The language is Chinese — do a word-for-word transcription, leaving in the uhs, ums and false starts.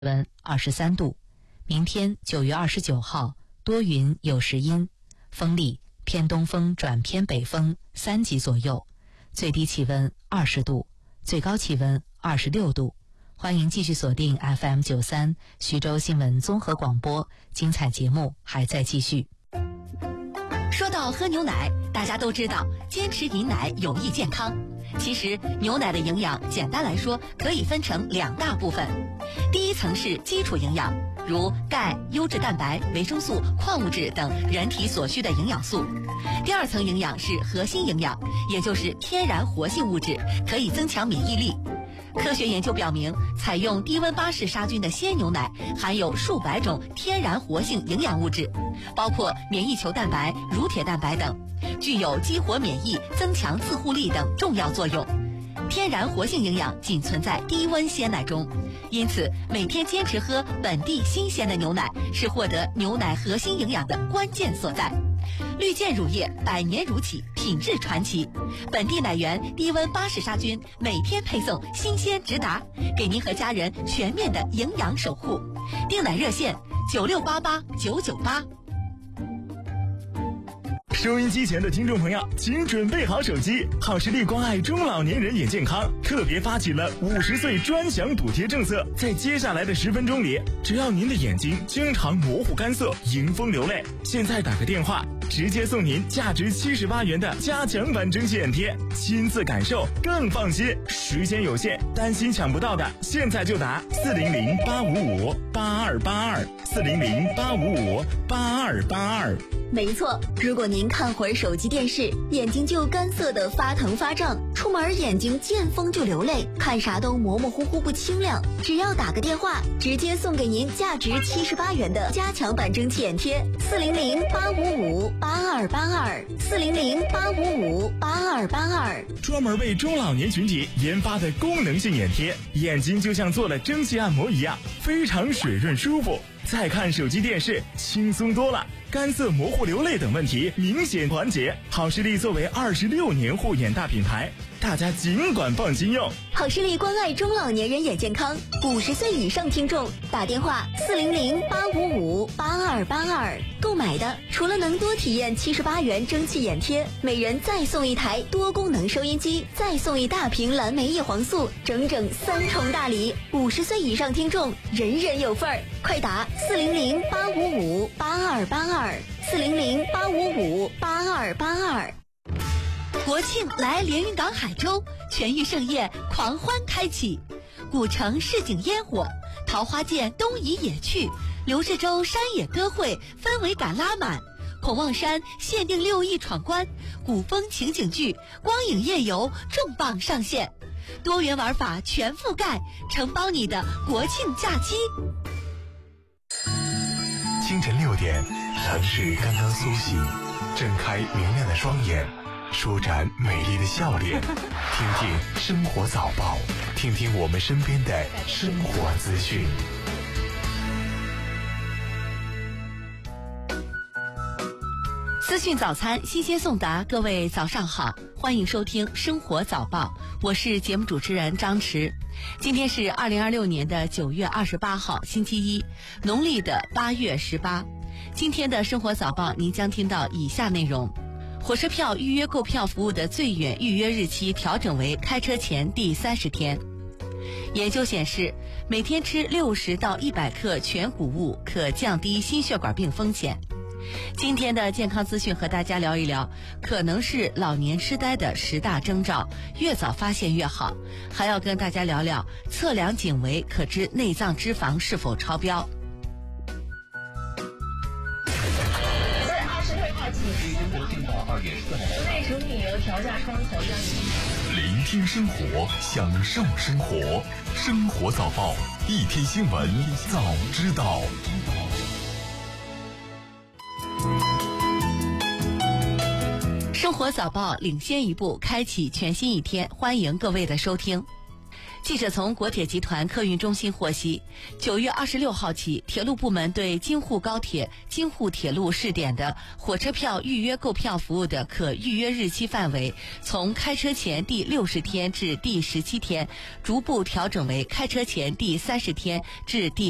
温二十三度。明天九月二十九号多云有时阴，风力偏东风转偏北风三级左右，最低气温二十度，最高气温二十六度。欢迎继续锁定 F M 九三 徐州新闻综合广播，精彩节目还在继续。 说到喝牛奶，大家都知道坚持饮奶有益健康。其实牛奶的营养简单来说可以分成两大部分，第一层是基础营养，如钙、优质蛋白、维生素、矿物质等人体所需的营养素。第二层营养是核心营养，也就是天然活性物质，可以增强免疫力。科学研究表明，采用低温巴氏杀菌的鲜牛奶含有数百种天然活性营养物质，包括免疫球蛋白、乳铁蛋白等，具有激活免疫、增强自护力等重要作用。天然活性营养仅存在低温鲜奶中，因此每天坚持喝本地新鲜的牛奶是获得牛奶核心营养的关键所在。绿箭乳业百年如企，品质传奇，本地奶源低温巴氏杀菌，每天配送新鲜直达，给您和家人全面的营养守护。订奶热线九六八八九九八。 收音机前的听众朋友，请准备好手机。好视力关爱中老年人眼健康特别发起了五十岁专享补贴政策，在接下来的十分钟里，只要您的眼睛经常模糊干涩、迎风流泪，现在打个电话，直接送您价值七十八元的加强版蒸汽眼贴，亲自感受更放心。时间有限，担心抢不到的，现在就打四零零八五五八二八二四零零八五五八二八二。 没错，如果您看会儿手机电视，眼睛就干涩的发疼发胀，出门眼睛见风就流泪，看啥都模模糊糊不清亮，只要打个电话，直接送给您价值七十八元的加强版蒸汽眼贴，四零零八五五八二八二四零零八五五八二八二。 专门为中老年群体研发的功能性眼贴，眼睛就像做了蒸汽按摩一样，非常水润舒服。再看手机电视轻松多了，干涩模糊流泪等问题明显缓解。好视力作为二十六年护眼大品牌，大家尽管放心用。 好视力关爱中老年人眼健康，五十岁以上听众打电话四零零八五五八二八二。购买的除了能多体验七十八元蒸汽眼贴，每人再送一台多功能收音机，再送一大瓶蓝莓叶黄素，整整三重大礼。五十岁以上听众人人有份儿，快打四零零八五五八二八二四零零八五五八二八二。 国庆来连云港海州，全域盛宴狂欢开启，古城市井烟火，桃花涧东移野趣，刘氏洲山野歌会氛围感拉满，孔望山限定六亿闯关，古风情景剧光影夜游重磅上线，多元玩法全覆盖，承包你的国庆假期。 清晨六点，城市刚刚苏醒，睁开明亮的双眼，舒展美丽的笑脸，听听生活早报，听听我们身边的生活资讯。 资讯早餐新鲜送达，各位早上好，欢迎收听生活早报，我是节目主持人张弛。今天是二零二六年的九月二十八号，星期一，农历的八月十八。今天的生活早报您将听到以下内容：火车票预约购票服务的最远预约日期调整为开车前第三十天。研究显示，每天吃六十到一百克全谷物可降低心血管病风险。今天的健康资讯和大家聊一聊，可能是老年痴呆的十大征兆，越早发现越好。还要跟大家聊聊测量颈围可知内脏脂肪是否超标。 在二十六号起，中国进到二月四号，国内成品油调价窗调价。 聆听生活，享受生活，生活早报，一天新闻早知道。 生活早报领先一步，开启全新一天，欢迎各位的收听。记者从国铁集团客运中心获悉，九月二十六号起，铁路部门对京沪高铁、京沪铁路试点的火车票预约购票服务的可预约日期范围，从开车前第六十天至第十七天，逐步调整为开车前第三十天至第